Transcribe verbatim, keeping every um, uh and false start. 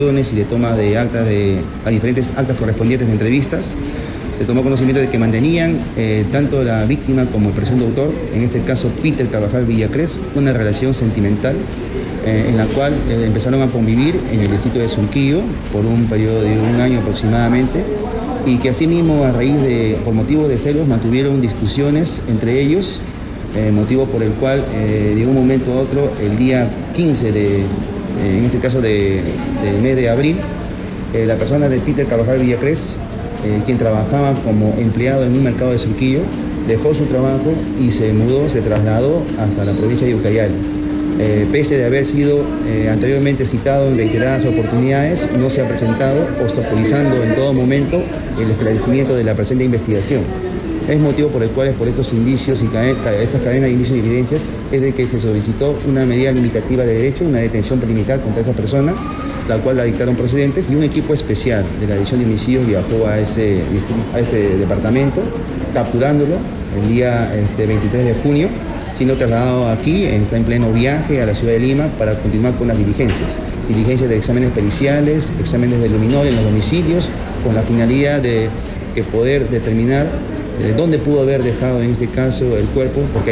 y de toma de actas de las diferentes actas correspondientes de entrevistas. Se tomó conocimiento de que mantenían eh, tanto la víctima como el presunto autor, en este caso Peter Carvajal Villacrés, una relación sentimental eh, en la cual eh, empezaron a convivir en el distrito de Surquillo por un periodo de un año aproximadamente, y que asimismo, a raíz de, por motivos de celos, mantuvieron discusiones entre ellos, eh, motivo por el cual eh, de un momento a otro, el día quince de, eh, en este caso de, del mes de abril, eh, la persona de Peter Carvajal Villacrés, eh, quien trabajaba como empleado en un mercado de Surquillo, dejó su trabajo y se mudó, se trasladó hasta la provincia de Ucayali. Eh, pese de haber sido eh, anteriormente citado en reiteradas oportunidades, no se ha presentado, obstaculizando en todo momento el esclarecimiento de la presente investigación. Es motivo por el cual, es por estos indicios y estas cadenas de indicios y evidencias, es de que se solicitó una medida limitativa de derecho, una detención preliminar contra esta persona, la cual la dictaron procedentes, y un equipo especial de la División de Homicidios viajó a, ese, a este departamento, capturándolo el día este, veintitrés de junio, siendo trasladado aquí, está en pleno viaje a la ciudad de Lima para continuar con las diligencias. Diligencias de exámenes periciales, exámenes de luminol en los domicilios, con la finalidad de que poder determinar eh, dónde pudo haber dejado en este caso el cuerpo, porque